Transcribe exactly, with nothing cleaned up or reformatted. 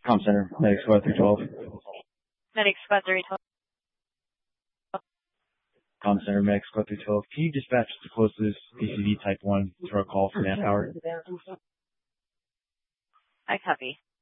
Com Center, Medic Squad three twelve. Medic Squad three twelve. Com Center, Medic Squad three twelve. Can you dispatch the closest P C V Type one to our call for manpower? I copy.